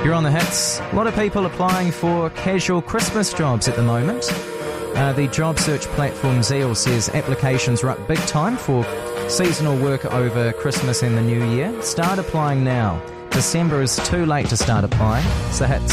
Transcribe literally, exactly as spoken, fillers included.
You're on the hits. A lot of people applying for casual Christmas jobs at the moment. Uh, the job search platform Zeal says applications are up big time for seasonal work over Christmas and the New Year. Start applying now. December is too late to start applying. So hit